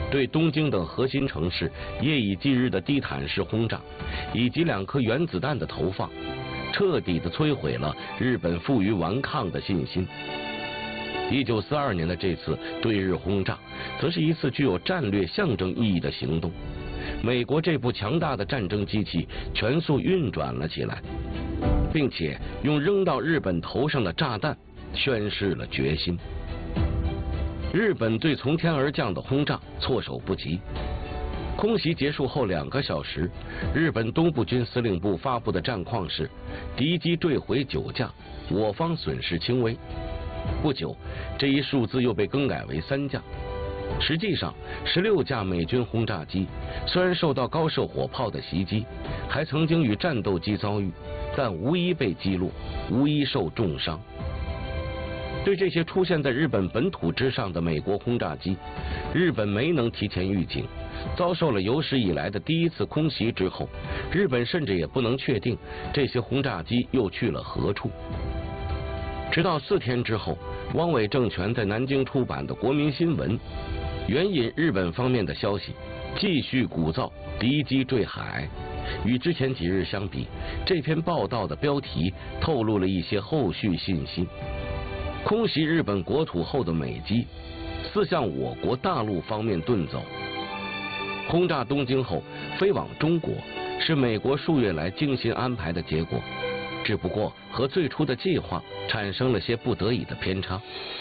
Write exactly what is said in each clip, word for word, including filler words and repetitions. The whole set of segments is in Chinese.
对东京等核心城市夜以继日的地毯式轰炸，以及两颗原子弹的投放，彻底的摧毁了日本负隅顽抗的信心。一九四二年的这次对日轰炸，则是一次具有战略象征意义的行动。美国这部强大的战争机器全速运转了起来，并且用扔到日本头上的炸弹宣示了决心。日本对从天而降的轰炸措手不及。空袭结束后两个小时，日本东部军司令部发布的战况是：敌机坠毁九架，我方损失轻微。不久，这一数字又被更改为三架。实际上，十六架美军轰炸机虽然受到高射火炮的袭击，还曾经与战斗机遭遇，但无一被击落，无一受重伤。对这些出现在日本本土之上的美国轰炸机，日本没能提前预警，遭受了有史以来的第一次空袭之后，日本甚至也不能确定这些轰炸机又去了何处。直到四天之后，汪伪政权在南京出版的《国民新闻》援引日本方面的消息，继续鼓噪敌机坠海。与之前几日相比，这篇报道的标题透露了一些后续信息。空袭日本国土后的美机似向我国大陆方面遁走。轰炸东京后飞往中国，是美国数月来精心安排的结果，只不过和最初的计划产生了些不得已的偏差。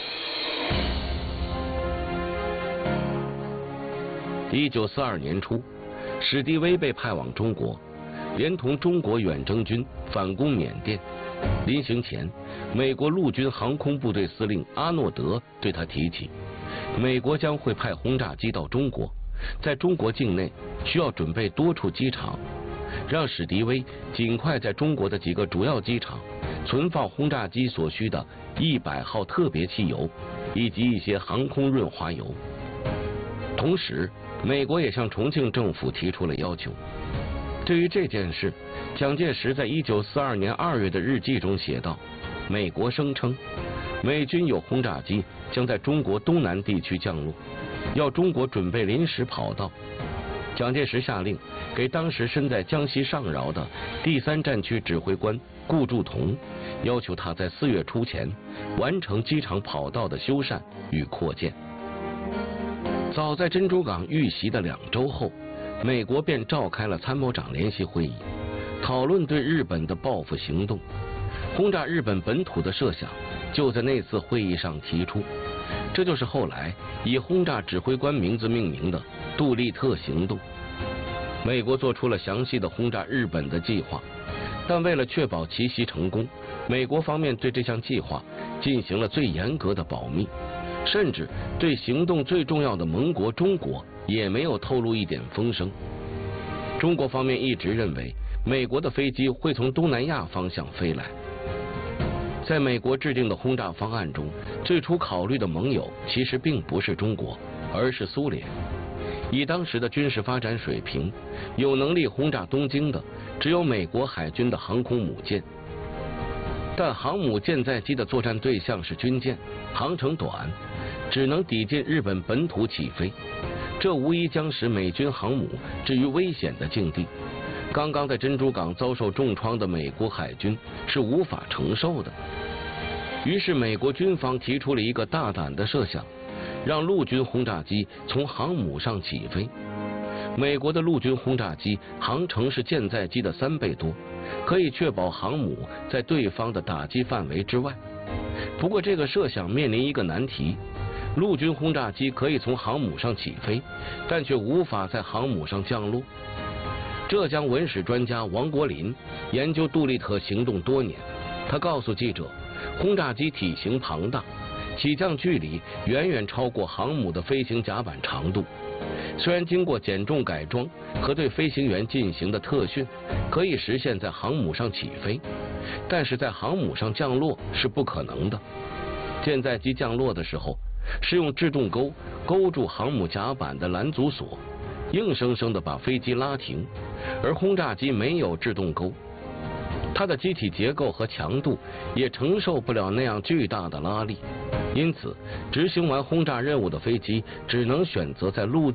一九四二年初，史迪威被派往中国，连同中国远征军反攻缅甸。临行前，美国陆军航空部队司令阿诺德对他提起，美国将会派轰炸机到中国，在中国境内需要准备多处机场，让史迪威尽快在中国的几个主要机场存放轰炸机所需的一百号特别汽油以及一些航空润滑油。同时，美国也向重庆政府提出了要求。对于这件事，蒋介石在一九四二年二月的日记中写道：美国声称美军有轰炸机将在中国东南地区降落，要中国准备临时跑道。蒋介石下令给当时身在江西上饶的第三战区指挥官顾祝同，要求他在四月初前完成机场跑道的修缮与扩建。早在珍珠港遇袭的两周后，美国便召开了参谋长联席会议，讨论对日本的报复行动。轰炸日本本土的设想就在那次会议上提出，这就是后来以轰炸指挥官名字命名的杜立特行动。美国做出了详细的轰炸日本的计划，但为了确保奇袭成功，美国方面对这项计划进行了最严格的保密，甚至对行动最重要的盟国中国也没有透露一点风声。中国方面一直认为美国的飞机会从东南亚方向飞来。在美国制定的轰炸方案中，最初考虑的盟友其实并不是中国，而是苏联。以当时的军事发展水平，有能力轰炸东京的只有美国海军的航空母舰。但航母舰载机的作战对象是军舰，航程短，只能抵近日本本土起飞，这无疑将使美军航母置于危险的境地。刚刚在珍珠港遭受重创的美国海军是无法承受的。于是美国军方提出了一个大胆的设想，让陆军轰炸机从航母上起飞。美国的陆军轰炸机航程是舰载机的三倍多，可以确保航母在对方的打击范围之外。不过这个设想面临一个难题，陆军轰炸机可以从航母上起飞，但却无法在航母上降落。浙江文史专家王国林研究杜立特行动多年，他告诉记者，轰炸机体型庞大，起降距离远远超过航母的飞行甲板长度。虽然经过减重改装和对飞行员进行的特训，可以实现在航母上起飞，但是在航母上降落是不可能的。舰载机降落的时候，是用制动钩勾住航母甲板的拦阻索，硬生生地把飞机拉停，而轰炸机没有制动钩，它的机体结构和强度也承受不了那样巨大的拉力，因此执行完轰炸任务的飞机只能选择在陆